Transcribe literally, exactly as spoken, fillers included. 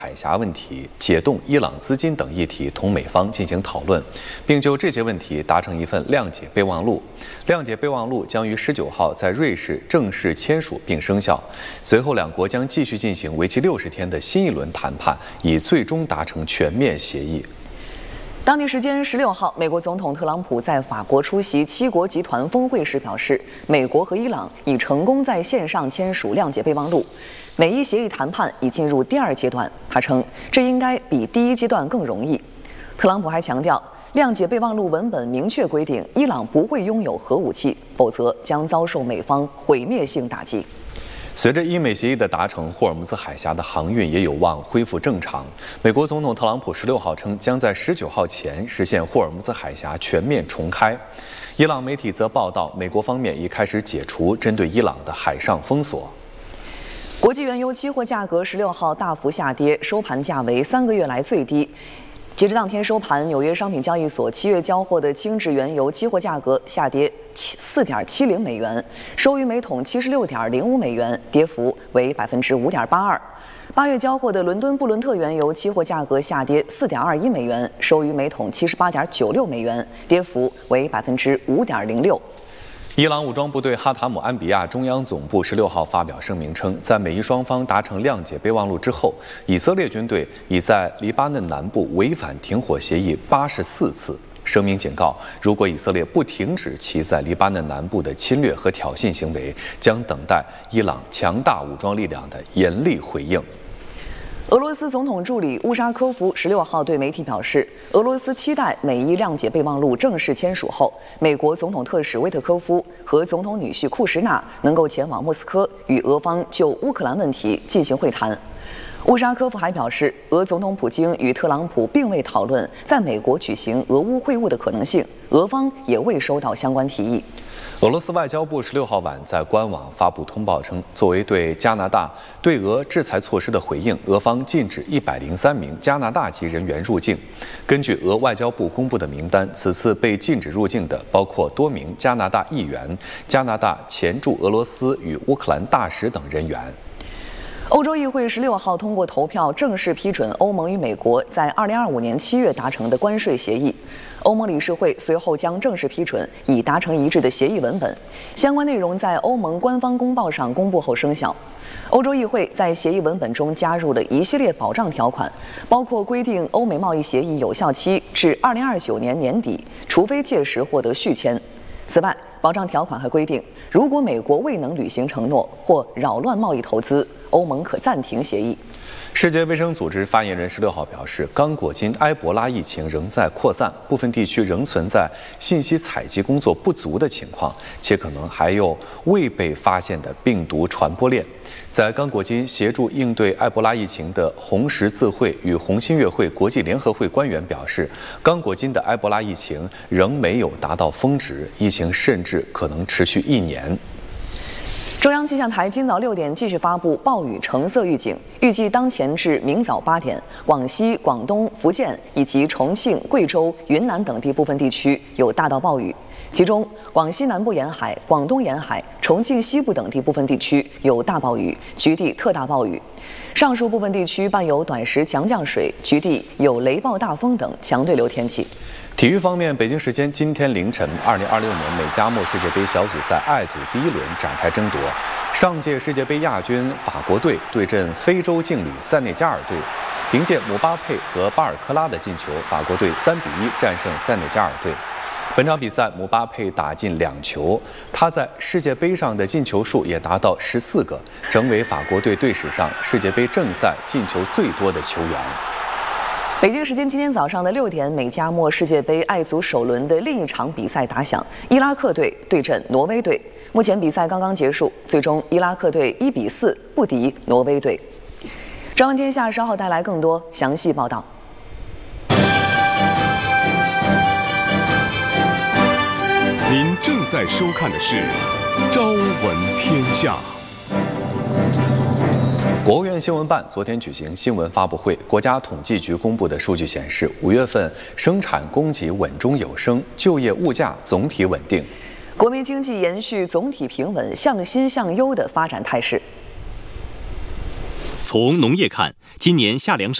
海峡问题、解冻伊朗资金等议题同美方进行讨论，并就这些问题达成一份谅解备忘录。谅解备忘录将于十九号在瑞士正式签署并生效。随后，两国将继续进行为期六十天的新一轮谈判，以最终达成全面协议。 当地时间十六号，美国总统特朗普在法国出席七国集团峰会时表示，美国和伊朗已成功在线上签署谅解备忘录，美伊协议谈判已进入第二阶段。他称，这应该比第一阶段更容易。特朗普还强调，谅解备忘录文本明确规定，伊朗不会拥有核武器，否则将遭受美方毁灭性打击。 随着伊美协议的达成，霍尔木兹海峡的航运也有望恢复正常。美国总统特朗普十六号称，将在十九号前实现霍尔木兹海峡全面重开。伊朗媒体则报道，美国方面已开始解除针对伊朗的海上封锁。 国际原油期货价格十六号大幅下跌，收盘价为三个月来最低。 截至当天收盘，纽约商品交易所七月交货的轻质原油期货价格下跌四点七零美元，收于每桶七十六点零五美元，跌幅为百分之五点八二。八月交货的伦敦布伦特原油期货价格下跌四点二一美元，收于每桶七十八点九六美元，跌幅为百分之五点零六。 伊朗武装部队哈塔姆安比亚中央总部十六号发表声明称，在美伊双方达成谅解备忘录之后，以色列军队已在黎巴嫩南部违反停火协议八十四次。声明警告，如果以色列不停止其在黎巴嫩南部的侵略和挑衅行为，将等待伊朗强大武装力量的严厉回应。 俄罗斯总统助理乌沙科夫十六号对媒体表示，俄罗斯期待美伊谅解备忘录正式签署后，美国总统特使威特科夫和总统女婿库什纳能够前往莫斯科与俄方就乌克兰问题进行会谈。乌沙科夫还表示，俄总统普京与特朗普并未讨论在美国举行俄乌会晤的可能性，俄方也未收到相关提议。 俄罗斯外交部十六号晚在官网发布通报称，作为对加拿大对俄制裁措施的回应，俄方禁止一百零三名加拿大籍人员入境。根据俄外交部公布的名单，此次被禁止入境的包括多名加拿大议员、加拿大前驻俄罗斯与乌克兰大使等人员。 欧洲议会十六号通过投票正式批准欧盟与美国在二零二五年七月达成的关税协议。欧盟理事会随后将正式批准已达成一致的协议文本，相关内容在欧盟官方公报上公布后生效。欧洲议会在协议文本中加入了一系列保障条款，包括规定欧美贸易协议有效期至二零二九年年底，除非届时获得续签。此外， 保障条款还规定，如果美国未能履行承诺或扰乱贸易投资，欧盟可暂停协议。 世界卫生组织发言人十六号表示，刚果金埃博拉疫情仍在扩散，部分地区仍存在信息采集工作不足的情况，且可能还有未被发现的病毒传播链。在刚果金协助应对埃博拉疫情的红十字会与红新月会国际联合会官员表示，刚果金的埃博拉疫情仍没有达到峰值，疫情甚至可能持续一年。 中央气象台今早六点继续发布暴雨橙色预警，预计当前至明早八点，广西、广东、福建以及重庆、贵州、云南等地部分地区有大到暴雨，其中广西南部沿海、广东沿海、重庆西部等地部分地区有大暴雨，局地特大暴雨。上述部分地区伴有短时强降水，局地有雷暴大风等强对流天气。 体育方面，北京时间今天凌晨，二零二六年美加墨世界杯小组赛 I 组第一轮展开争夺。上届世界杯亚军法国队对阵非洲劲旅塞内加尔队，凭借姆巴佩和巴尔科拉的进球，法国队三比一战胜塞内加尔队。本场比赛，姆巴佩打进两球，他在世界杯上的进球数也达到十四个，成为法国队队史上世界杯正赛进球最多的球员。 北京时间今天早上的六点，美加墨世界杯 I 组首轮的另一场比赛打响，伊拉克队对阵挪威队。目前比赛刚刚结束，最终伊拉克队一比四不敌挪威队。朝闻天下稍后带来更多详细报道。 您正在收看的是《朝闻天下》。 国务院新闻办昨天举行新闻发布会，国家统计局公布的数据显示，五月份生产供给稳中有升，就业物价总体稳定， 国民经济延续总体平稳、向新向优的发展态势。 从农业看，今年夏粮